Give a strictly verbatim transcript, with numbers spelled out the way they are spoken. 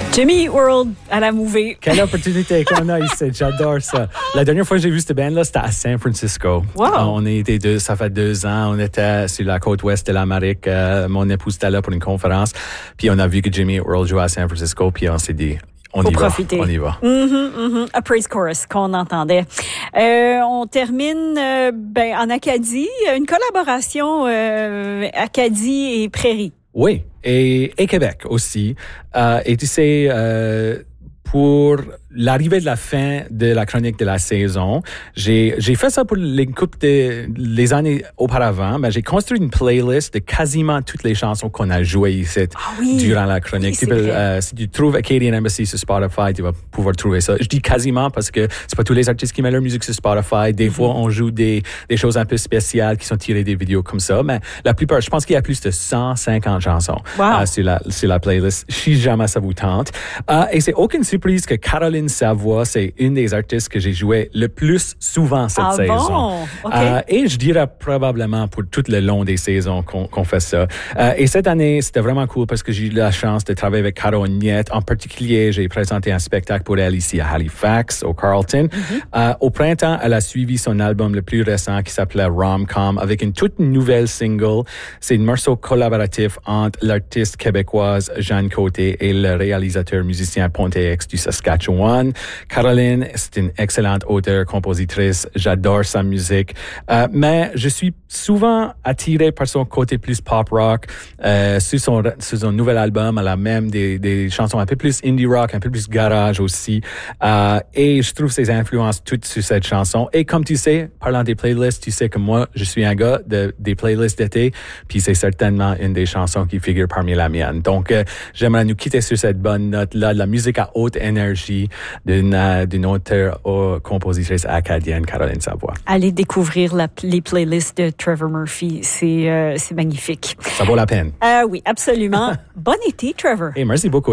Jimmy Eat World à la Mouvée. Quelle opportunité qu'on a ici. J'adore ça. La dernière fois que j'ai vu cette band-là, c'était à San Francisco. Wow. On était deux, ça fait deux ans. On était sur la côte ouest de l'Amérique. Euh, mon épouse était là pour une conférence. Puis on a vu que Jimmy Eat World jouait à San Francisco. Puis on s'est dit, on Faut y profiter. va. On y va. Mm-hmm, mm-hmm. A praise chorus qu'on entendait. Euh, on termine euh, ben, en Acadie. Une collaboration euh, Acadie et Prairie. Oui, et, et Québec aussi. Euh, et tu sais, euh, pour l'arrivée de la fin de la chronique de la saison, j'ai j'ai fait ça pour les coupes de les années auparavant. Ben j'ai construit une playlist de quasiment toutes les chansons qu'on a jouées ici ah oui. durant la chronique. Oui, tu peux, euh, si tu trouves Acadian Embassy sur Spotify, tu vas pouvoir trouver ça. Je dis quasiment parce que c'est pas tous les artistes qui mettent leur musique sur Spotify. Des mm-hmm. fois, on joue des des choses un peu spéciales qui sont tirées des vidéos comme ça. Mais la plupart, je pense qu'il y a plus de cent cinquante chansons wow. euh, sur la sur la playlist. Si jamais ça vous tente. Euh, et c'est aucune surprise que Caroline Savoie, c'est une des artistes que j'ai joué le plus souvent cette ah saison. Bon? Okay. Euh, et je dirais probablement pour tout le long des saisons qu'on, qu'on fait ça. Euh, et cette année, c'était vraiment cool parce que j'ai eu la chance de travailler avec Caro Niette. En particulier, j'ai présenté un spectacle pour elle ici à Halifax, au Carlton. Mm-hmm. Euh, au printemps, elle a suivi son album le plus récent qui s'appelait Rom-Com avec une toute nouvelle single. C'est un morceau collaboratif entre l'artiste québécoise Jeanne Côté et le réalisateur musicien Pontex du Saskatchewan. Caroline, c'est une excellente auteure, compositrice. J'adore sa musique. Euh, mais je suis souvent attiré par son côté plus pop rock. Euh, sur son, sur son nouvel album, elle a même des, des chansons un peu plus indie rock, un peu plus garage aussi. Euh, et je trouve ses influences toutes sur cette chanson. Et comme tu sais, parlant des playlists, tu sais que moi, je suis un gars de, des playlists d'été. Puis c'est certainement une des chansons qui figure parmi la mienne. Donc, euh, j'aimerais nous quitter sur cette bonne note-là, de la musique à haute énergie d'une, euh, d'une auteure ou compositrice acadienne, Caroline Savoie. Allez découvrir la, les playlists de Trevor Murphy. C'est, euh, c'est magnifique. Ça vaut la peine. Euh, oui, absolument. Bon été, Trevor. Et hey, merci beaucoup.